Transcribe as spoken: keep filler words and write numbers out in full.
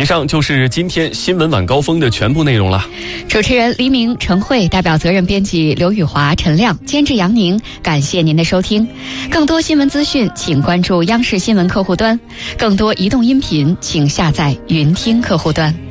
以上就是今天新闻晚高峰的全部内容了。 主持人黎明、陈慧，代表责任编辑刘宇华、陈亮，监制杨宁，感谢您的收听。更多新闻资讯，请关注央视新闻客户端；更多移动音频，请下载云听客户端。